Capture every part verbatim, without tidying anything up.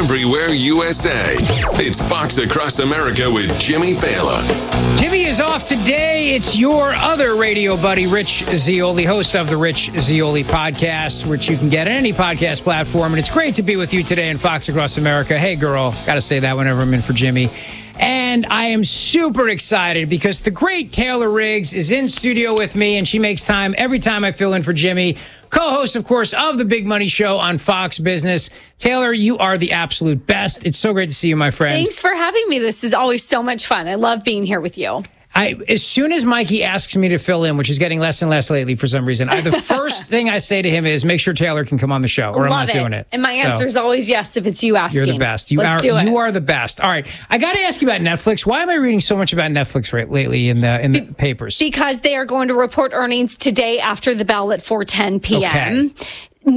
everywhere U S A. It's Fox Across America with Jimmy Fallon. Jimmy is off today. It's your other radio buddy, Rich Zeoli, host of the Rich Zeoli podcast, which you can get on any podcast platform. And it's great to be with you today in Fox Across America. Hey, girl. Got to say that whenever I'm in for Jimmy. And I am super excited because the great Taylor Riggs is in studio with me, and she makes time every time I fill in for Jimmy. Co-host, of course, of the Big Money Show on Fox Business. Taylor, you are the absolute best. It's so great to see you, my friend. Thanks for having me. This is always so much fun. I love being here with you. I, as soon as Mikey asks me to fill in, which is getting less and less lately for some reason, I, the first thing I say to him is, make sure Taylor can come on the show, or Love I'm not it. doing it. And my So, answer is always yes if it's you asking. You're the best. You Let's are do it. you are the best. All right, I got to ask you about Netflix. Why am I reading so much about Netflix right lately in the in the Be- papers? Because they are going to report earnings today after the bell at four ten p.m. Okay.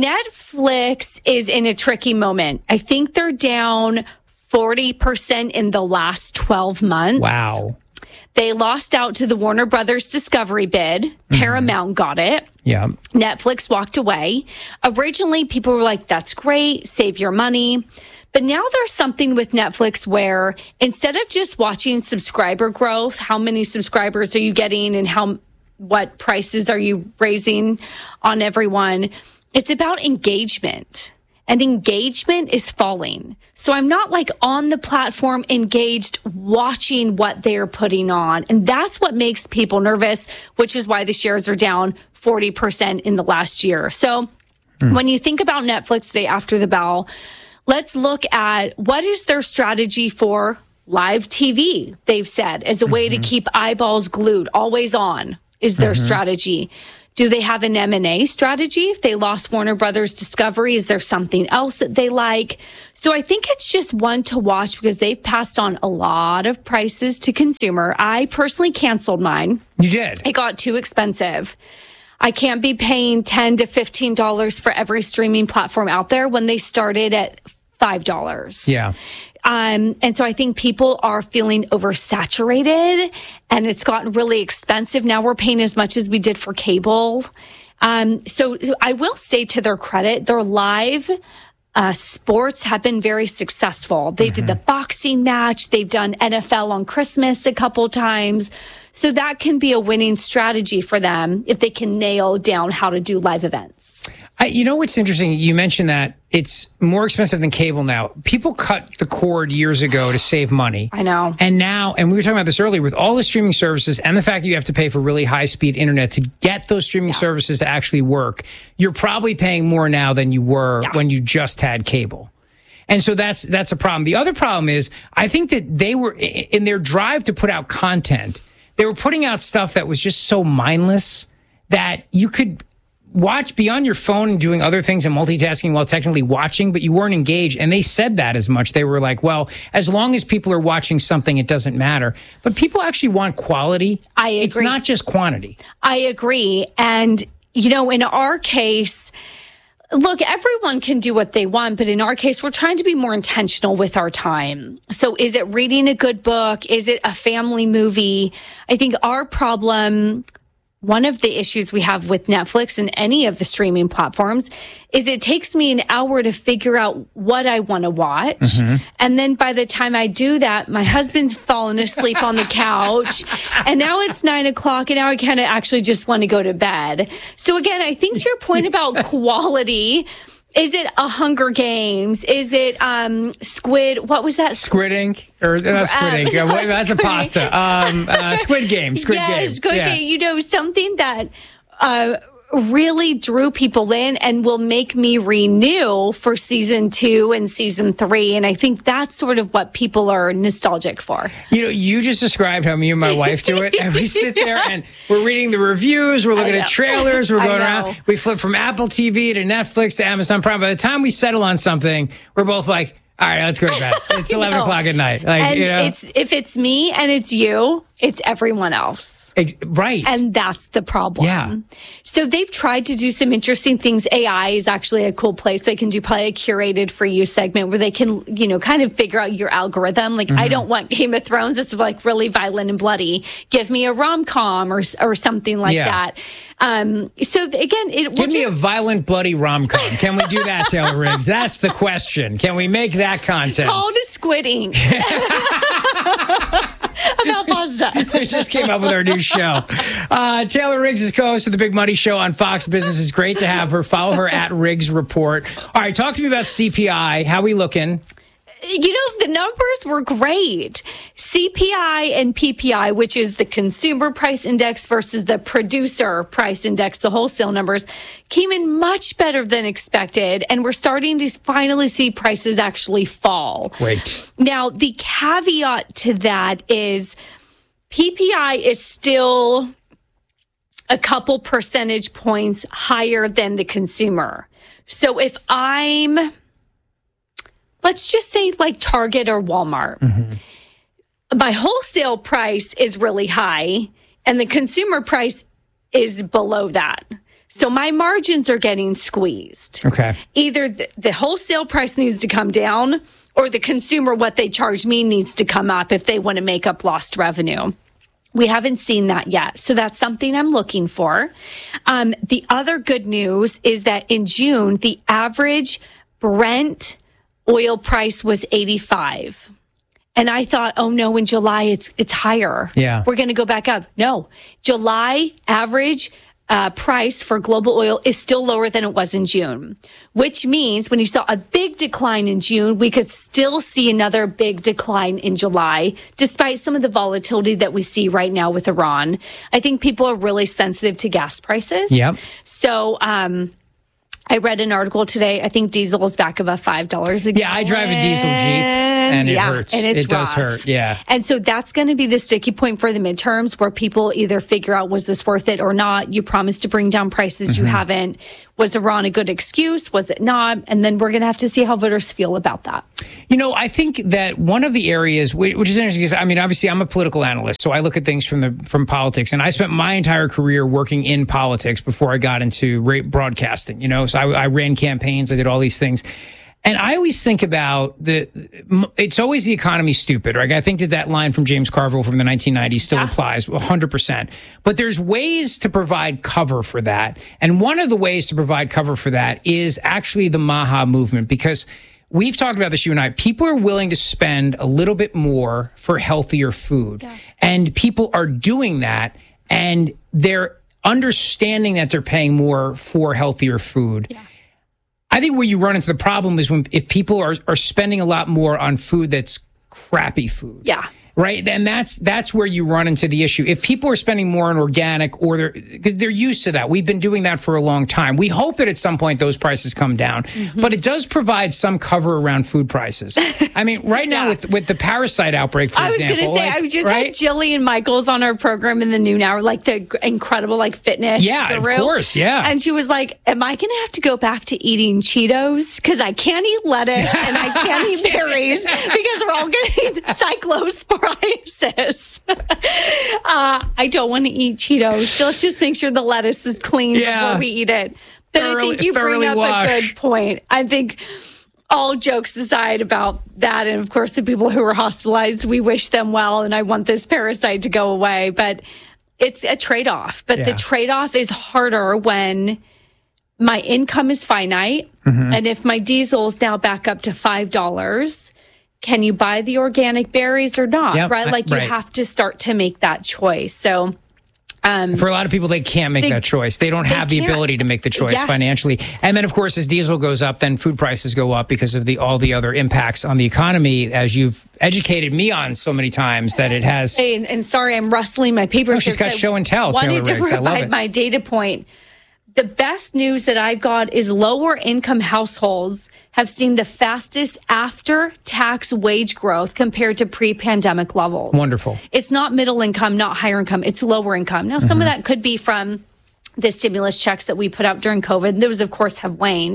Netflix is in a tricky moment. I think they're down forty percent in the last twelve months. Wow. They lost out to the Warner Brothers Discovery bid. Mm-hmm. Paramount got it. Yeah. Netflix walked away. Originally, people were like, that's great, save your money. But now there's something with Netflix where instead of just watching subscriber growth, how many subscribers are you getting and how what prices are you raising on everyone, it's about engagement. And engagement is falling. So I'm not like on the platform engaged watching what they're putting on. And that's what makes people nervous, which is why the shares are down forty percent in the last year. So mm. when you think about Netflix today after the bell, let's look at what is their strategy for live T V, they've said, as a way mm-hmm. to keep eyeballs glued, always on, is their mm-hmm. strategy. Do they have an M and A strategy? If they lost Warner Brothers Discovery, is there something else that they like? So I think it's just one to watch because they've passed on a lot of prices to consumer. I personally canceled mine. You did? It got too expensive. I can't be paying ten to fifteen dollars for every streaming platform out there when they started at five dollars. Yeah. Um, and so I think people are feeling oversaturated and it's gotten really expensive. Now we're paying as much as we did for cable. Um, so I will say to their credit, their live uh, sports have been very successful. They mm-hmm. did the boxing match. They've done N F L on Christmas a couple times. So that can be a winning strategy for them if they can nail down how to do live events. I, you know what's interesting? You mentioned that it's more expensive than cable now. People cut the cord years ago to save money. I know. And now, and we were talking about this earlier, with all the streaming services and the fact that you have to pay for really high-speed internet to get those streaming yeah. services to actually work, you're probably paying more now than you were yeah. when you just had cable. And so that's that's a problem. The other problem is, I think that they were, in their drive to put out content, they were putting out stuff that was just so mindless that you could watch, be on your phone and doing other things and multitasking while technically watching, but you weren't engaged. And they said that as much. They were like, well, as long as people are watching something, it doesn't matter. But people actually want quality. I agree. It's not just quantity. I agree. And, you know, in our case, look, everyone can do what they want, but in our case, we're trying to be more intentional with our time. So is it reading a good book? Is it a family movie? I think our problem, one of the issues we have with Netflix and any of the streaming platforms is it takes me an hour to figure out what I want to watch. Mm-hmm. And then by the time I do that, my husband's fallen asleep on the couch. And now it's nine o'clock and now I kind of actually just want to go to bed. So again, I think to your point about quality, is it a Hunger Games? Is it um, Squid? What was that? Squid Ink? Or not Squid Ink. Uh, what, that's a pasta. Um, uh, Squid Game. Squid yes, Game. Squid yeah. Game. You know, something that uh, really drew people in and will make me renew for season two and season three. And I think that's sort of what people are nostalgic for. You know, you just described how me and my wife do it. And we sit there and we're reading the reviews. We're looking at trailers. We're going around. We flip from Apple T V to Netflix to Amazon Prime. By the time we settle on something, we're both like, all right, let's go to bed. It's eleven o'clock at night. Like, and you know, it's, if it's me and it's you, It's everyone else. Ex- right. And that's the problem. Yeah. So they've tried to do some interesting things. A I is actually a cool place. They can do probably a curated for you segment where they can, you know, kind of figure out your algorithm. Like, mm-hmm. I don't want Game of Thrones. It's like really violent and bloody. Give me a rom-com or, or something like yeah. that. Um, so again, it give me just... a violent, bloody rom-com. Can we do that, Taylor Riggs? That's the question. Can we make that content? Called Squid Ink. About pasta. We just came up with our new show. Uh, Taylor Riggs is co-host of The Big Money Show on Fox Business. It's great to have her. Follow her at Riggs Report. All right, talk to me about C P I. How we looking? You know, the numbers were great. C P I and P P I, which is the consumer price index versus the producer price index, the wholesale numbers, came in much better than expected. And we're starting to finally see prices actually fall. Great. Now, the caveat to that is P P I is still a couple percentage points higher than the consumer. So if I'm... let's just say like Target or Walmart. Mm-hmm. My wholesale price is really high and the consumer price is below that. So my margins are getting squeezed. Okay. Either the, the wholesale price needs to come down or the consumer, what they charge me, needs to come up if they want to make up lost revenue. We haven't seen that yet. So that's something I'm looking for. Um, the other good news is that in June, the average Brent oil price was eighty-five. And I thought, oh no, in July it's it's higher. Yeah. We're going to go back up. No. July average uh, price for global oil is still lower than it was in June, which means when you saw a big decline in June, we could still see another big decline in July, despite some of the volatility that we see right now with Iran. I think people are really sensitive to gas prices. Yep. So, um, I read an article today. I think diesel is back above five dollars a gallon. Yeah, I drive a diesel Jeep, and it yeah, hurts. And it's it does rough. hurt, yeah. And so that's going to be the sticky point for the midterms where people either figure out, was this worth it or not? You promised to bring down prices. Mm-hmm. You haven't. Was Iran a good excuse? Was it not? And then we're going to have to see how voters feel about that. You know, I think that one of the areas, which is interesting, is, I mean, obviously I'm a political analyst, so I look at things from the from politics, and I spent my entire career working in politics before I got into broadcasting, you know, so I, I ran campaigns, I did all these things. And I always think about the, it's always the economy stupid, right? I think that that line from James Carville from the nineteen nineties still yeah. applies one hundred percent. But there's ways to provide cover for that. And one of the ways to provide cover for that is actually the MAHA movement, because we've talked about this, you and I. People are willing to spend a little bit more for healthier food. Yeah. And people are doing that, and they're understanding that they're paying more for healthier food. Yeah. I think where you run into the problem is when if people are, are spending a lot more on food that's crappy food. Yeah. Right. And that's that's where you run into the issue. If people are spending more on organic, or they're because they're used to that. We've been doing that for a long time. We hope that at some point those prices come down. Mm-hmm. But it does provide some cover around food prices. I mean, right now yeah. with with the parasite outbreak, for I was example. I was going to say, like, I just right? had Jillian Michaels on our program in the noon hour, like the incredible like fitness Yeah, guru. Of course, yeah. And she was like, am I going to have to go back to eating Cheetos? Because I can't eat lettuce and I can't eat berries because we're all getting cyclosporiasis. uh, I don't want to eat Cheetos. So let's just make sure the lettuce is clean yeah. before we eat it. But thoroughly, I think you bring up wash. a good point. I think all jokes aside about that, and of course the people who are hospitalized, we wish them well, and I want this parasite to go away. But it's a trade-off. But yeah. the trade-off is harder when my income is finite, mm-hmm. and if my diesel is now back up to five dollars, can you buy the organic berries or not? Yep, right? Like you right. have to start to make that choice. So um, for a lot of people, they can't make they, that choice. They don't they have the can't. ability to make the choice yes. financially. And then, of course, as diesel goes up, then food prices go up because of the all the other impacts on the economy, as you've educated me on so many times that it has. And, and sorry, I'm rustling my papers. Oh, she's got show and tell. I wanted to Riggs. provide my data point. The best news that I've got is lower income households have seen the fastest after-tax wage growth compared to pre-pandemic levels. Wonderful. It's not middle income, not higher income. It's lower income. Now, some mm-hmm. of that could be from the stimulus checks that we put out during COVID. Those, of course, have waned.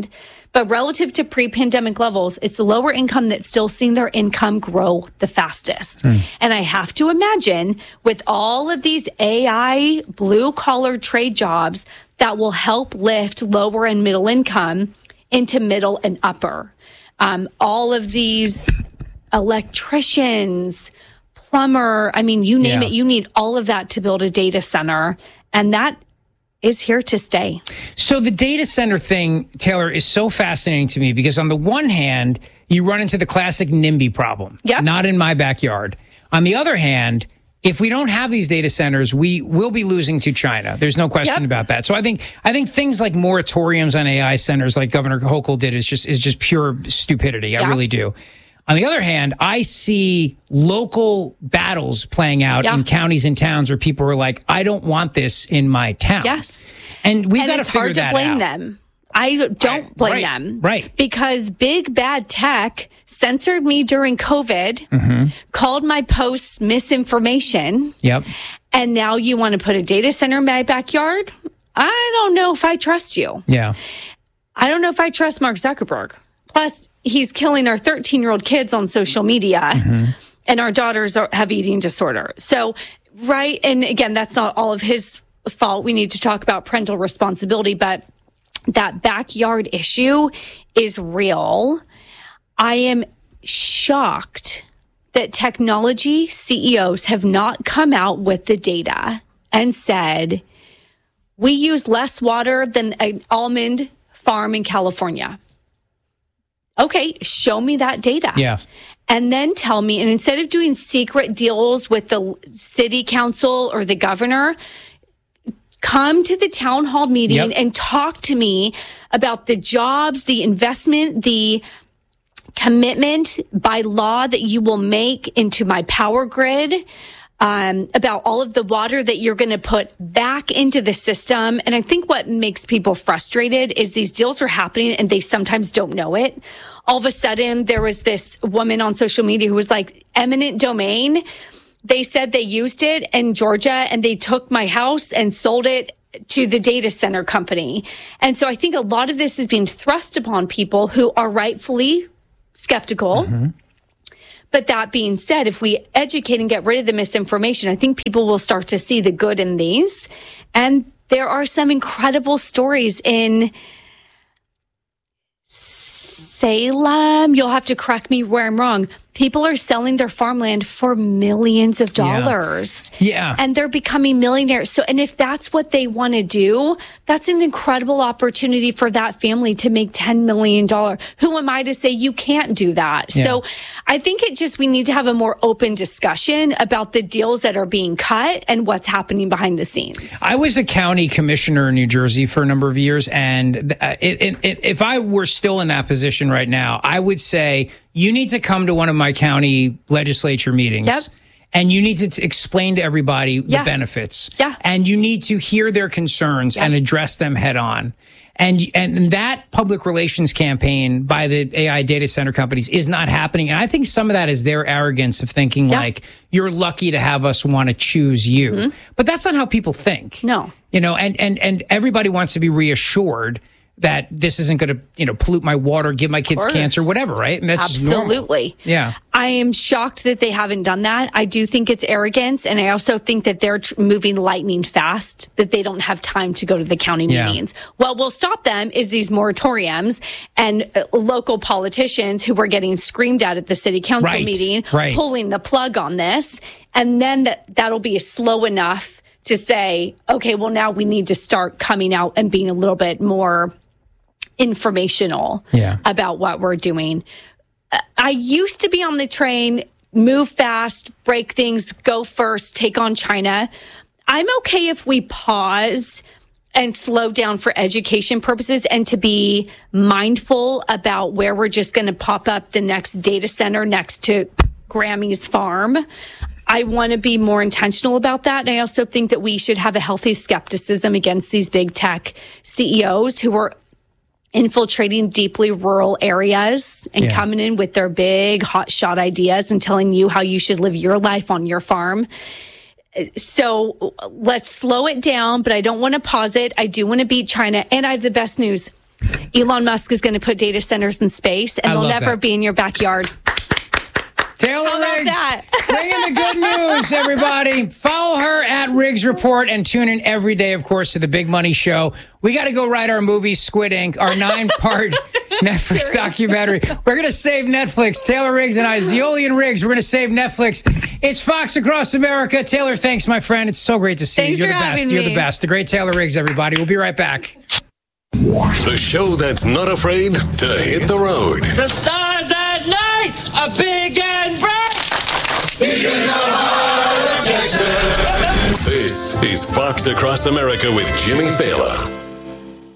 But relative to pre-pandemic levels, it's the lower income that's still seeing their income grow the fastest. Mm. And I have to imagine with all of these A I blue collar trade jobs that will help lift lower and middle income into middle and upper. Um, all of these electricians, plumber, I mean, you name yeah. it, you need all of that to build a data center. And that is here to stay. So the data center thing, Taylor, is so fascinating to me because on the one hand, you run into the classic NIMBY problem. Yep. Not in my backyard. On the other hand, if we don't have these data centers, we will be losing to China. There's no question yep. about that. So I think I think things like moratoriums on A I centers, like Governor Hochul did, is just is just pure stupidity. I yep. really do. On the other hand, I see local battles playing out yeah. in counties and towns where people are like, I don't want this in my town. Yes. And we've got to figure that out. It's hard to blame them. I don't right, blame right, them. Right. Because big bad tech censored me during COVID, mm-hmm. called my posts misinformation. Yep. And now you want to put a data center in my backyard? I don't know if I trust you. Yeah. I don't know if I trust Mark Zuckerberg. Plus, he's killing our thirteen-year-old kids on social media, mm-hmm. and our daughters are, have eating disorder. So, right, and again, that's not all of his fault. We need to talk about parental responsibility, but that backyard issue is real. I am shocked that technology C E Os have not come out with the data and said, we use less water than an almond farm in California. Okay, show me that data. Yeah. And then tell me, and instead of doing secret deals with the city council or the governor, come to the town hall meeting yep. and talk to me about the jobs, the investment, the commitment by law that you will make into my power grid, um, about all of the water that you're going to put back into the system. And I think what makes people frustrated is these deals are happening and they sometimes don't know it. All of a sudden, there was this woman on social media who was like, eminent domain. They said they used it in Georgia and they took my house and sold it to the data center company. And so I think a lot of this is being thrust upon people who are rightfully skeptical. Mm-hmm. But that being said, if we educate and get rid of the misinformation, I think people will start to see the good in these. And there are some incredible stories in Salem. You'll have to correct me where I'm wrong. People are selling their farmland for millions of dollars. Yeah. yeah. And they're becoming millionaires. So, and if that's what they want to do, that's an incredible opportunity for that family to make ten million dollars. Who am I to say you can't do that? Yeah. So I think it just, we need to have a more open discussion about the deals that are being cut and what's happening behind the scenes. I was a county commissioner in New Jersey for a number of years. And it, it, it, if I were still in that position right now, I would say, you need to come to one of my county legislature meetings. Yep. And you need to t- explain to everybody yeah. the benefits. Yeah. And you need to hear their concerns yeah. and address them head on. And and that public relations campaign by the A I data center companies is not happening. And I think some of that is their arrogance of thinking yeah. like, you're lucky to have us want to choose you. Mm-hmm. But that's not how people think. No. You know, and, and, and everybody wants to be reassured that this isn't going to, you know, pollute my water, give my kids cancer, whatever, right? And that's absolutely. Yeah. I am shocked that they haven't done that. I do think it's arrogance. And I also think that they're tr- moving lightning fast, that they don't have time to go to the county yeah. meetings. What will stop them is these moratoriums and uh, local politicians who were getting screamed at at the city council right. meeting, right. pulling the plug on this. And then that, that'll be slow enough to say, okay, well, now we need to start coming out and being a little bit more informational yeah. about what we're doing. I used to be on the train, move fast, break things, go first, take on China. I'm okay if we pause and slow down for education purposes and to be mindful about where we're just going to pop up the next data center next to Grammy's farm. I want to be more intentional about that. And I also think that we should have a healthy skepticism against these big tech C E Os who are infiltrating deeply rural areas and yeah. coming in with their big hotshot ideas and telling you how you should live your life on your farm. So let's slow it down, but I don't want to pause it. I do want to beat China. And I have the best news. Elon Musk is going to put data centers in space, and I they'll love never that. be in your backyard. Taylor How about Riggs, that? bringing the good news, everybody. Follow her at Riggs Report and tune in every day, of course, to the Big Money Show. We got to go write our movie, Squid Ink, our nine-part Netflix documentary. We're going to save Netflix. Taylor Riggs and I, Zioli and Riggs, we're going to save Netflix. It's Fox Across America. Taylor, thanks, my friend. It's so great to see Thanks you. You're for the best. having You're me. the best. The great Taylor Riggs, everybody. We'll be right back. The show that's not afraid to hit the road. The stars at night are big and bright. This is Fox Across America with Jimmy Fallon.